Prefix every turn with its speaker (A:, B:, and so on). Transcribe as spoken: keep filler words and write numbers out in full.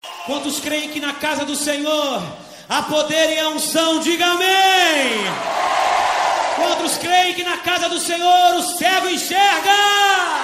A: Quantos creem que na casa do Senhor há poder e a unção? Diga amém. Quantos creem que na casa do Senhor o cego enxerga?